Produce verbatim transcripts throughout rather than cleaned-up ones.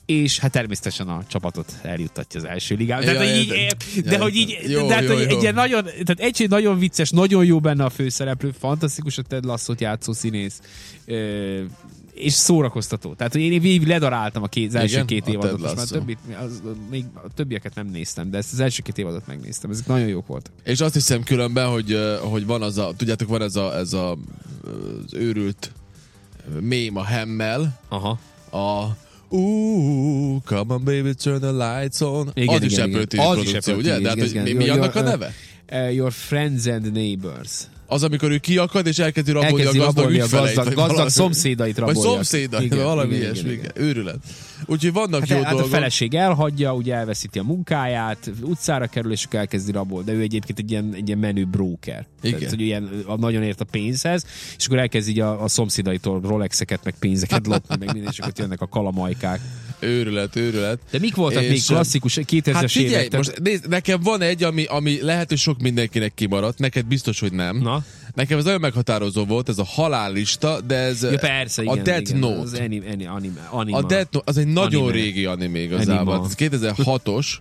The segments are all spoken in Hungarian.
és hát természetesen a csapatot eljuttatja az első ligába. Ja, tehát, így, de, de, de hogy így, jó, de, jó, hogy jó. egy ilyen nagyon, tehát egy nagyon vicces, nagyon jó benne a főszereplő, fantasztikus a Ted Lasso-t játszó színész, és szórakoztató. Tehát, hogy én végig ledaráltam a két, az első igen, két évadot, most már Lasso. többit, az, még a többieket nem néztem, de ezt az első két évadot megnéztem. Ezek nagyon jók voltak. És azt hiszem különben, hogy, hogy van az a, tudjátok, van ez a, ez a az őrült mém a Hemmel, Aha. a Ooh, come on baby, turn the lights on. Igen, az igen, is igen. Apple té vé Az is produkció, Apple ugye? té vé, De hát, igen, hogy igen. mi, mi Your- annak a your- neve? Uh, your friends and neighbors. Az, amikor ő kiakad, és elkezdi rabolni Elkezdi a gazdag rabolni a ügyfeleit. gazdag, vagy gazdag valami. szomszédait Vagy rabolja. szomszédait, Igen, valami igen, ilyesmi. igen, igen. Őrület. Úgyhogy vannak Hát, jó hát a dolgok. feleség elhagyja, ugye elveszíti a munkáját, utcára kerül, és akkor elkezdi rabolni. De ő egyébként egy ilyen, egy ilyen menő broker. Igen. Tehát, hogy ilyen, a, nagyon ért a pénzhez, és akkor elkezd így a, a szomszédaitól Rolexeket, meg pénzeket lopni, meg minden, és akkor jönnek a kalamajkák. Őrület, őrület. De mik voltak És, még klasszikus kétezres Hát figyelj, évek? Tehát- most nézd, nekem van egy, ami, ami lehet, hogy sok mindenkinek kimaradt, neked biztos, hogy nem. Na? Nekem ez nagyon meghatározó volt, ez a halállista, de ez Ja, persze, a igen, Death igen, Note. Az anime, anime, anime. A Death Note, az egy nagyon Anime. régi anime igazából. Anima. Ez kétezer-hatos.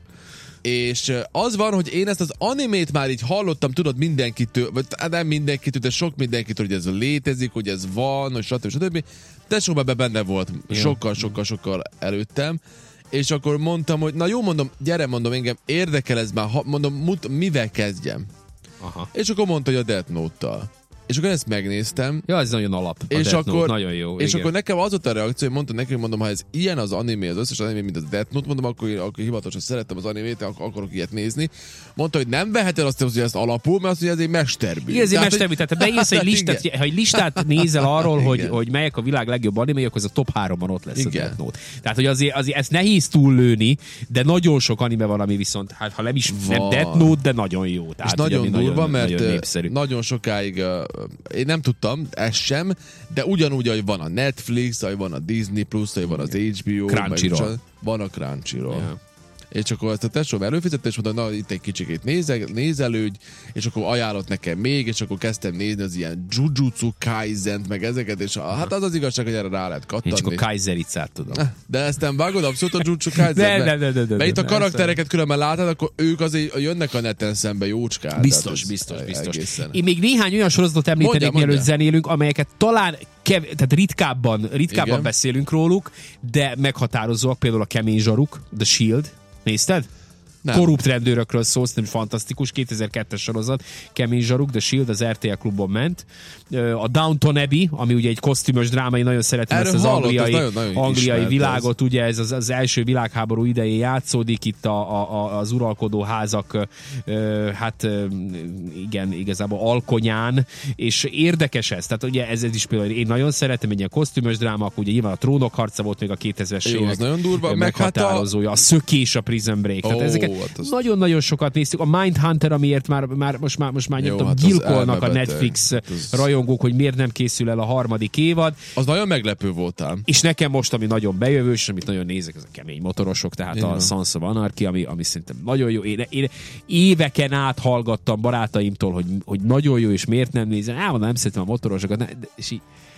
És az van, hogy én ezt az animét már így hallottam, tudod, mindenkitől, vagy nem mindenkitől, de sok mindenkitől, hogy ez létezik, hogy ez van, hogy stb. stb. Tesóban be benne volt sokkal, sokkal, sokkal előttem. És akkor mondtam, hogy na jó, mondom, gyere, mondom, engem érdekel ez már, ha, mondom, mut, mivel kezdjem? Aha. És akkor mondta, hogy a Death Note-tal. És akkor ezt megnéztem, Ja, ez nagyon alap. A és Death akkor, Note, nagyon jó. és igen. akkor nekem az volt a reakció, hogy mondta neki, hogy mondom, ha ez ilyen az anime, az összes anime, mint a Death Note, mondom, akkor, akkor hivatalosan szerettem az animét, akkor akarok ilyet nézni. Mondta, hogy nem vehet el azt, hogy ezt alapul, mert azt mondja, ez egy mestermű. Igen, ez egy Tehát, mestermű, tehát ha beírsz egy listát, igen. ha egy listát nézel arról, hogy, Igen. hogy melyek a világ legjobb animéi, akkor az a top háromban ott lesz Igen. a Death Note. Tehát, hogy azért, azért ezt nehéz túllőni, de nagyon sok anime van, ami viszont, hát ha nem is nem Van. Death Note, de nagyon jó. Tehát, És nagyon ugye, durva, nagyon, mert nagyon ö, népszerű. nagyon sokáig uh, én nem tudtam, ez sem, de ugyanúgy, hogy van a Netflix, hogy van a Disney Plus, hogy van az há bé ó, Crunchyroll. meg van a Crunchyroll. Ja. És akkor ezt a tesóm előfizetett, és mondta, na itt egy kicsikét néze, nézelődj, és akkor ajánlott nekem még, és akkor kezdtem nézni az ilyen Jujutsu Kaisent, meg ezeket, és a, hát az az igazság, hogy erre rá lehet Én kattani. csak a Kaisericát tudom. De ezt nem vágod abszolút a Jujutsu Kaisen? Nem, nem, nem, nem, nem, Mert itt a nem, karaktereket különben látod, akkor ők azért jönnek a neten szembe jócskán. Biztos, Tehát ez biztos, biztos. egészen. Én még néhány olyan sorozatot említenék, Mondja, mielőtt mondja. zenélünk, amelyeket talán kev- tehát ritkábban, ritkábban Igen. beszélünk róluk, de meghatározóak, például a Kemény Zsaruk, The Shield. Nézted? Nem. Korrupt rendőrökről szól, szerintem fantasztikus, kétezer-kettes sorozat, Kemény Zsaruk, The Shield, az er té el klubon ment. A Downton Abbey, ami ugye egy kosztümös dráma, én nagyon szeretem Erről ezt az hallott, angliai, ez nagyon- nagyon angliai ismert világot, ugye ez az, az első világháború idején játszódik, itt a, a, a, az uralkodó házak, ö, hát ö, igen, igazából alkonyán, és érdekes ez, tehát ugye ez, ez is például, én nagyon szeretem egy ilyen kosztümös dráma, akkor ugye nyilván a Trónok harca volt még a kétezres Jó, évek az nagyon durva, meg hát a- meghatározója, a szökés, a Prison Break, tehát Ó, ezeket hát az- nagyon-nagyon sokat néztük, a Mindhunter, amiért már, már most már, most már Jó, nyomtam, hát az gyilkolnak a elmebeteg. Netflix Hát az- rajongók, hogy miért nem készül el a harmadik évad, Az nagyon meglepő voltál. és nekem most, ami nagyon bejövős, és amit nagyon nézek, az a kemény motorosok, tehát Igen. a Sons of Anarchy, ami, ami szerintem nagyon jó. Én, én éveken át hallgattam barátaimtól, hogy, hogy nagyon jó, és miért nem nézem. Á, mondom, nem szeretem a motorosokat, ne, de, és így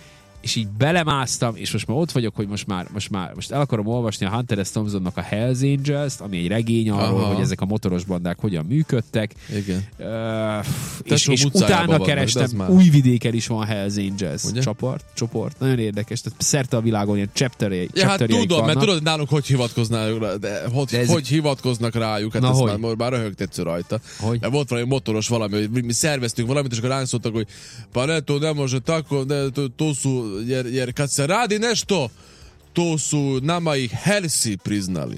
és így belemásztam, és most már ott vagyok, hogy most már, most már most el akarom olvasni a Hunter S. Thompsonnak a Hells Angels-t, ami egy regény arról, Aha. hogy ezek a motoros bandák hogyan működtek. Igen. Uh, és, Tesóm és utcájában utána vannak, de kerestem, az már- Újvidéken is van Hells Angels Ugye? csoport, csoport, nagyon érdekes, tehát szerte a világon ilyen chapterjeik, Ja, hát chapterjeik tudom, mert vannak. tudod, nálunk hogy hivatkoznának rá, de hogy, De ez- hogy hivatkoznak rájuk, hát Na, ezt hogy? már, már röhögtetsz rajta. Hogy? Mert volt valami motoros valami, hogy mi, mi szerveztünk valamit, és akkor ránk szóltak, hogy Paneto, nem može tako, ne, to, to su, jer, jer kad se radi nešto, to su nama i Helsi priznali.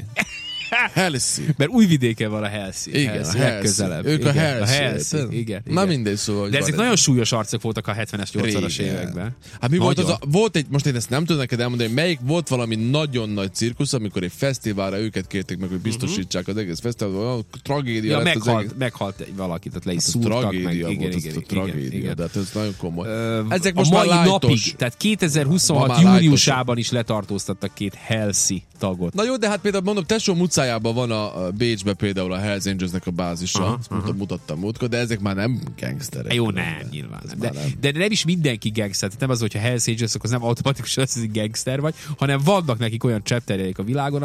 Helsi. Mert Újvidéken van a Helsi. Igen, Helsi, a Helsi. legközelebb. Ők a igen, Helsi. A Helsi. Igen. Igen, Na igen. mindegy, szóval, hogy De van ezek ez. nagyon súlyos arcok voltak a hetvenes, nyolcvanas Régen. években. Hát mi volt az Nagyon. a, volt egy, most én ezt nem tudom neked elmondani, melyik volt valami nagyon nagy cirkusz, amikor egy fesztiválra őket kérték meg, hogy biztosítsák az egész fesztiválra, olyan tragédia Ja, lett az egész. meghalt, meghalt egy valaki, tehát le is Ez szúrtak meg. tragédia Igen, volt, igen, ez a igen, tragédia, igen. de hát ez nagyon komoly. Ö, Ezek a most mai már napig, lájtos. tehát Ma kétezer-huszonhat már júniusában is letartóztattak két Helsi tagot. Na jó, de hát például mondom, tesóm utcájában van a a Bécsbe például a Hells Angelsnek a bázisa, Aha, ezt mutat- mutattam múltkor, de ezek már nem gangsterek. Jó, különben. nem, nyilván Ez nem. már De, nem. de nem is mindenki gangster. Tehát nem az, hogyha Hells Angels, akkor az nem automatikusan az, hogy gangster vagy, hanem vannak nekik olyan chapterjeik a világon,